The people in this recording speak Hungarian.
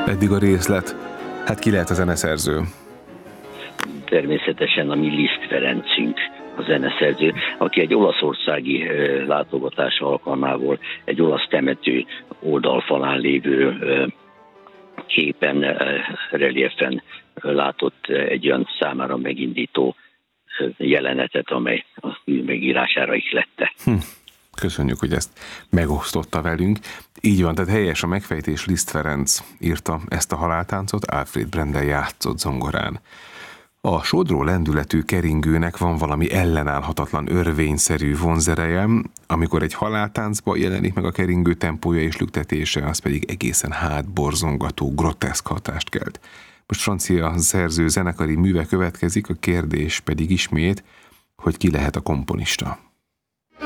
Eddig a részlet. Hát ki lehet a zeneszerző? Természetesen a mi Liszt Ferencünk a zeneszerző, aki egy olaszországi látogatás alkalmából egy olasz temető oldalfalán lévő képen, reliefen látott egy olyan számára megindító jelenetet, amely a mű megírására ihlette. Köszönjük, hogy ezt megosztotta velünk. Így van, tehát helyes a megfejtés, Liszt Ferenc írta ezt a haláltáncot, Alfred Brendel játszott zongorán. A sodró lendületű keringőnek van valami ellenállhatatlan örvényszerű vonzereje, amikor egy haláltáncba jelenik meg a keringő tempója és lüktetése, az pedig egészen hátborzongató, groteszk hatást kelt. Most francia szerző zenekari műve következik, a kérdés pedig ismét, hogy ki lehet a komponista.